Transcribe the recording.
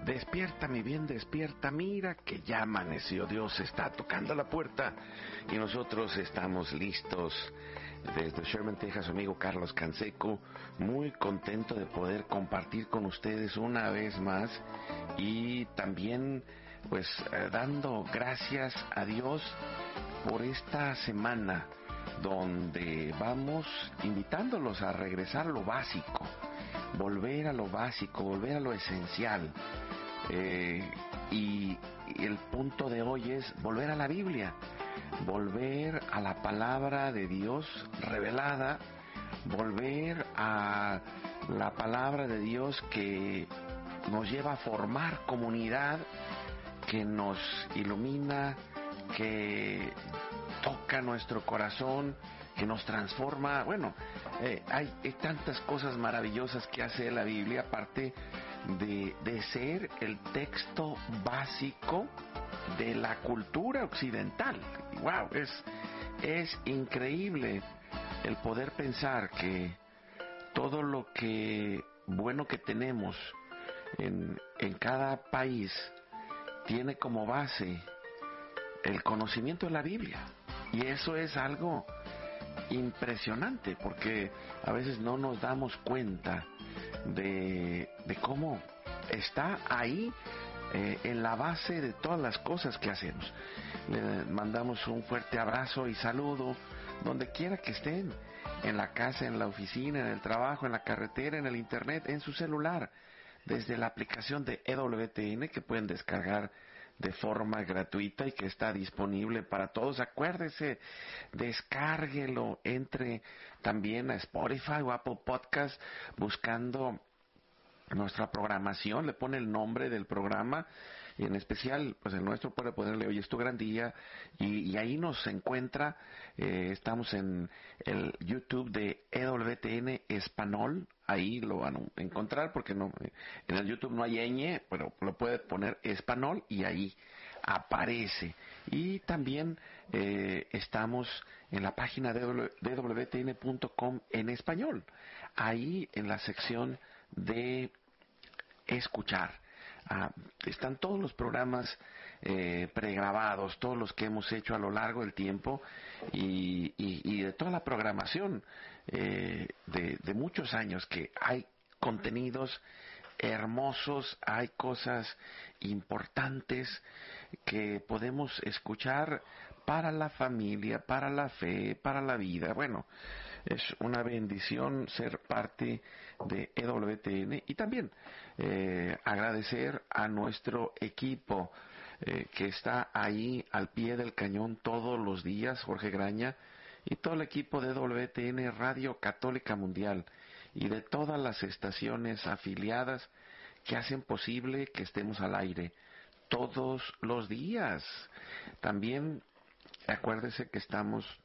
Despierta, mi bien, despierta, mira que ya amaneció, Dios está tocando la puerta y nosotros estamos listos. Desde Sherman, Texas, su amigo Carlos Canseco, muy contento de poder compartir con ustedes una vez más y también pues dando gracias a Dios por esta semana donde vamos invitándolos a regresar a lo básico, volver a lo básico, volver a lo esencial. Y el punto de hoy es volver a la Biblia, volver a la palabra de Dios revelada, volver a la palabra de Dios que nos lleva a formar comunidad, que nos ilumina, que toca nuestro corazón, que nos transforma. Bueno, hay tantas cosas maravillosas que hace la Biblia, aparte de ser el texto básico de la cultura occidental. Wow, es increíble el poder pensar que todo lo que bueno que tenemos en cada país tiene como base el conocimiento de la Biblia. Y eso es algo impresionante, porque a veces no nos damos cuenta de cómo está ahí en la base de todas las cosas que hacemos. Le mandamos un fuerte abrazo y saludo donde quiera que estén, en la casa, en la oficina, en el trabajo, en la carretera, en el internet, en su celular, desde la aplicación de EWTN que pueden descargar de forma gratuita y que está disponible para todos. Acuérdese, descárguelo, entre también a Spotify o Apple Podcast buscando nuestra programación, le pone el nombre del programa y en especial pues el nuestro puede ponerle hoy es tu gran día y ahí nos encuentra. Estamos en el YouTube de EWTN Español, ahí lo van a encontrar porque no, en el YouTube no hay ñ, pero lo puede poner Español y ahí aparece. Y también estamos en la página de wtn.com en español, ahí en la sección de escuchar. Están todos los programas pregrabados, todos los que hemos hecho a lo largo del tiempo y de toda la programación de muchos años, que hay contenidos hermosos, hay cosas importantes que podemos escuchar para la familia, para la fe, para la vida. Bueno, es una bendición ser parte de EWTN y también agradecer a nuestro equipo que está ahí al pie del cañón todos los días, Jorge Graña y todo el equipo de EWTN Radio Católica Mundial y de todas las estaciones afiliadas que hacen posible que estemos al aire todos los días. También acuérdese que estamos